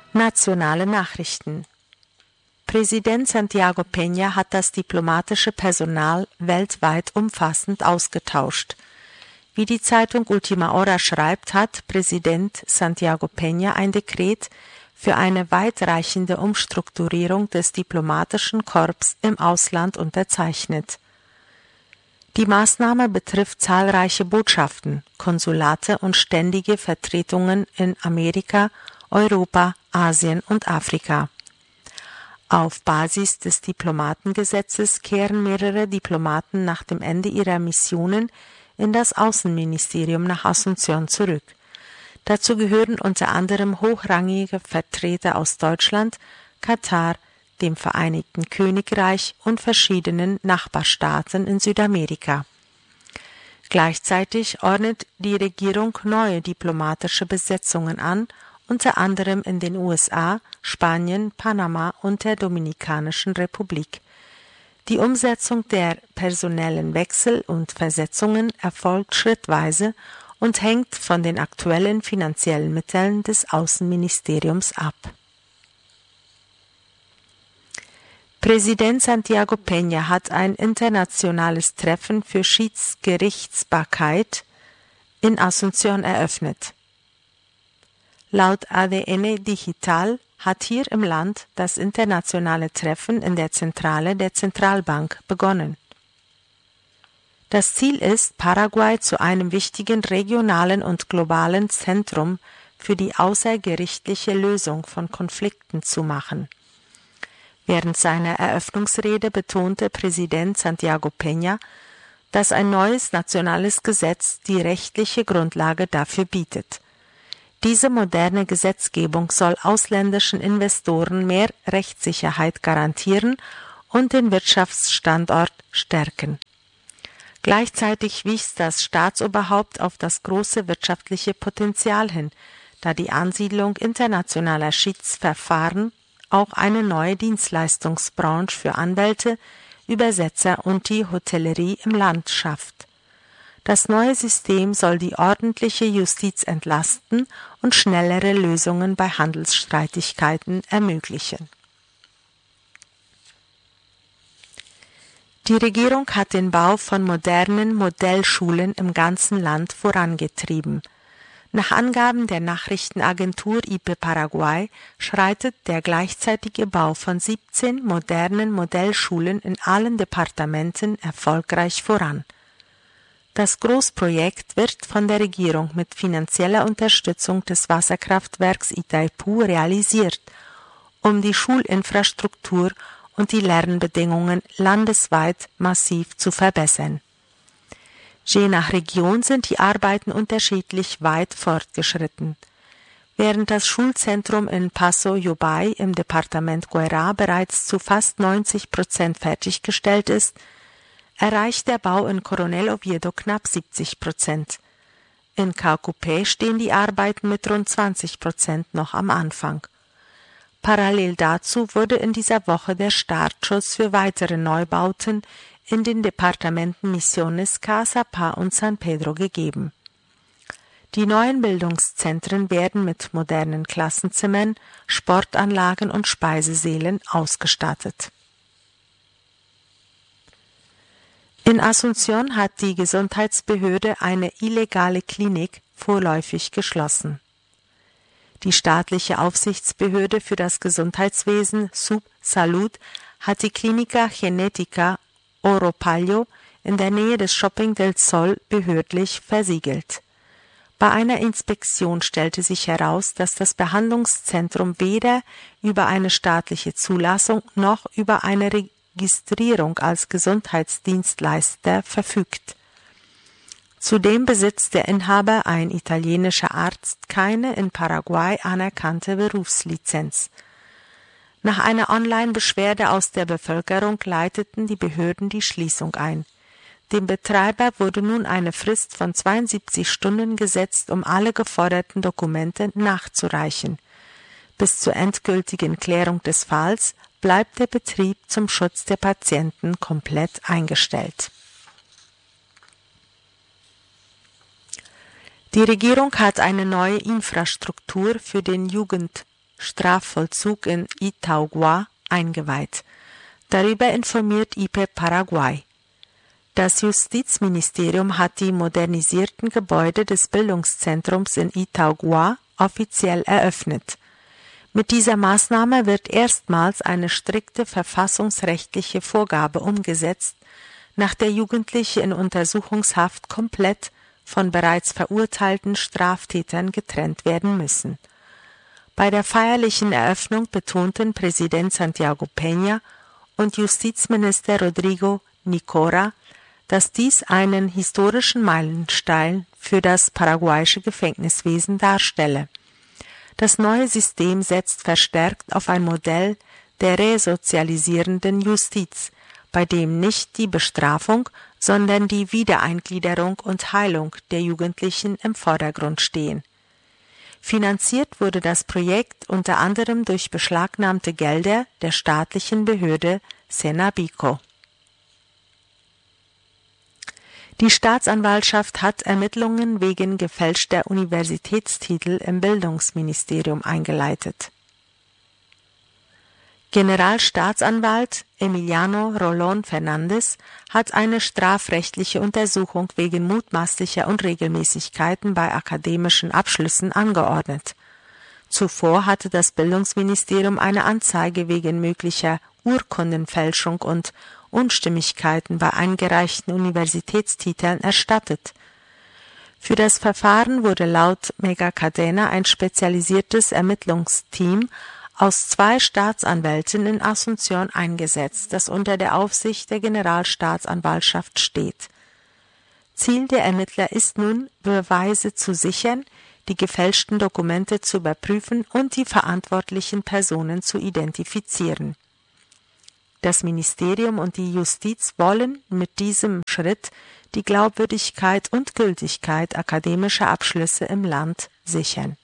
Nationale Nachrichten. Präsident Santiago Peña hat das diplomatische Personal weltweit umfassend ausgetauscht. Wie die Zeitung Última Hora schreibt, hat Präsident Santiago Peña ein Dekret für eine weitreichende Umstrukturierung des diplomatischen Korps im Ausland unterzeichnet. Die Maßnahme betrifft zahlreiche Botschaften, Konsulate und ständige Vertretungen in Amerika, Europa, Asien und Afrika. Auf Basis des Diplomatengesetzes kehren mehrere Diplomaten nach dem Ende ihrer Missionen in das Außenministerium nach Asunción zurück. Dazu gehören unter anderem hochrangige Vertreter aus Deutschland, Katar, dem Vereinigten Königreich und verschiedenen Nachbarstaaten in Südamerika. Gleichzeitig ordnet die Regierung neue diplomatische Besetzungen an, unter anderem in den USA, Spanien, Panama und der Dominikanischen Republik. Die Umsetzung der personellen Wechsel und Versetzungen erfolgt schrittweise und hängt von den aktuellen finanziellen Mitteln des Außenministeriums ab. Präsident Santiago Peña hat ein internationales Treffen für Schiedsgerichtsbarkeit in Asunción eröffnet. Laut ADN Digital hat hier im Land das internationale Treffen in der Zentrale der Zentralbank begonnen. Das Ziel ist, Paraguay zu einem wichtigen regionalen und globalen Zentrum für die außergerichtliche Lösung von Konflikten zu machen. Während seiner Eröffnungsrede betonte Präsident Santiago Peña, dass ein neues nationales Gesetz die rechtliche Grundlage dafür bietet. Diese moderne Gesetzgebung soll ausländischen Investoren mehr Rechtssicherheit garantieren und den Wirtschaftsstandort stärken. Gleichzeitig wies das Staatsoberhaupt auf das große wirtschaftliche Potenzial hin, da die Ansiedlung internationaler Schiedsverfahren auch eine neue Dienstleistungsbranche für Anwälte, Übersetzer und die Hotellerie im Land schafft. Das neue System soll die ordentliche Justiz entlasten und schnellere Lösungen bei Handelsstreitigkeiten ermöglichen. Die Regierung hat den Bau von modernen Modellschulen im ganzen Land vorangetrieben. Nach Angaben der Nachrichtenagentur IP Paraguay schreitet der gleichzeitige Bau von 17 modernen Modellschulen in allen Departementen erfolgreich voran. Das Großprojekt wird von der Regierung mit finanzieller Unterstützung des Wasserkraftwerks Itaipu realisiert, um die Schulinfrastruktur und die Lernbedingungen landesweit massiv zu verbessern. Je nach Region sind die Arbeiten unterschiedlich weit fortgeschritten. Während das Schulzentrum in Paso Yobay im Departement Guairá bereits zu fast 90% fertiggestellt ist, erreicht der Bau in Coronel Oviedo knapp 70%. In Caucupé stehen die Arbeiten mit rund 20% noch am Anfang. Parallel dazu wurde in dieser Woche der Startschuss für weitere Neubauten in den Departementen Misiones, Caazapá und San Pedro gegeben. Die neuen Bildungszentren werden mit modernen Klassenzimmern, Sportanlagen und Speisesälen ausgestattet. In Asunción hat die Gesundheitsbehörde eine illegale Klinik vorläufig geschlossen. Die staatliche Aufsichtsbehörde für das Gesundheitswesen Subsalud hat die Clínica Genética Oropallo in der Nähe des Shopping del Sol behördlich versiegelt. Bei einer Inspektion stellte sich heraus, dass das Behandlungszentrum weder über eine staatliche Zulassung noch über eine Registrierung als Gesundheitsdienstleister verfügt. Zudem besitzt der Inhaber, ein italienischer Arzt, keine in Paraguay anerkannte Berufslizenz. Nach einer Online-Beschwerde aus der Bevölkerung leiteten die Behörden die Schließung ein. Dem Betreiber wurde nun eine Frist von 72 Stunden gesetzt, um alle geforderten Dokumente nachzureichen. Bis zur endgültigen Klärung des Falls bleibt der Betrieb zum Schutz der Patienten komplett eingestellt. Die Regierung hat eine neue Infrastruktur für den Strafvollzug in Itaugua eingeweiht. Darüber informiert IPE Paraguay. Das Justizministerium hat die modernisierten Gebäude des Bildungszentrums in Itaugua offiziell eröffnet. Mit dieser Maßnahme wird erstmals eine strikte verfassungsrechtliche Vorgabe umgesetzt, nach der Jugendliche in Untersuchungshaft komplett von bereits verurteilten Straftätern getrennt werden müssen. Bei der feierlichen Eröffnung betonten Präsident Santiago Peña und Justizminister Rodrigo Nicora, dass dies einen historischen Meilenstein für das paraguayische Gefängniswesen darstelle. Das neue System setzt verstärkt auf ein Modell der resozialisierenden Justiz, bei dem nicht die Bestrafung, sondern die Wiedereingliederung und Heilung der Jugendlichen im Vordergrund stehen. Finanziert wurde das Projekt unter anderem durch beschlagnahmte Gelder der staatlichen Behörde Cenabico. Die Staatsanwaltschaft hat Ermittlungen wegen gefälschter Universitätstitel im Bildungsministerium eingeleitet. Generalstaatsanwalt Emiliano Rolón Fernández hat eine strafrechtliche Untersuchung wegen mutmaßlicher Unregelmäßigkeiten bei akademischen Abschlüssen angeordnet. Zuvor hatte das Bildungsministerium eine Anzeige wegen möglicher Urkundenfälschung und Unstimmigkeiten bei eingereichten Universitätstiteln erstattet. Für das Verfahren wurde laut Mega Cadena ein spezialisiertes Ermittlungsteam aus 2 Staatsanwälten in Asunción eingesetzt, das unter der Aufsicht der Generalstaatsanwaltschaft steht. Ziel der Ermittler ist nun, Beweise zu sichern, die gefälschten Dokumente zu überprüfen und die verantwortlichen Personen zu identifizieren. Das Ministerium und die Justiz wollen mit diesem Schritt die Glaubwürdigkeit und Gültigkeit akademischer Abschlüsse im Land sichern.